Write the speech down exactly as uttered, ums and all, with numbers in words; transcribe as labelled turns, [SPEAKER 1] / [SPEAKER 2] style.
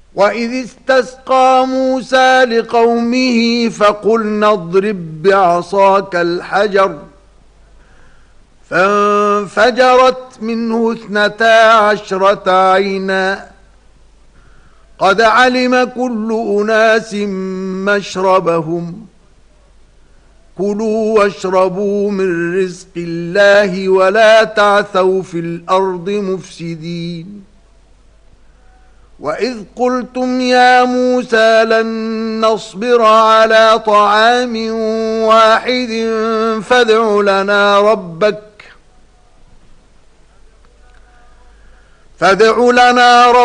[SPEAKER 1] وَإِذِ اسْتَسْقَى مُوسَى لِقَوْمِهِ فَقُلْنَا اضْرِب بِّعَصَاكَ الْحَجَرَ فَانفَجَرَتْ مِنْهُ اثْنَتَا عَشْرَةَ عَيْنًا قَدْ عَلِمَ كُلُّ أُنَاسٍ مَّشْرَبَهُمْ كُلُوا وَاشْرَبُوا مِن رِّزْقِ اللَّهِ وَلَا تَعْثَوْا فِي الْأَرْضِ مُفْسِدِينَ وَإِذْ قُلْتُمْ يَا مُوسَى لَن نَّصْبِرَ عَلَى طَعَامٍ وَاحِدٍ فَادْعُ لَنَا رَبَّكَ فَادْعُ لَنَا رَبَّكَ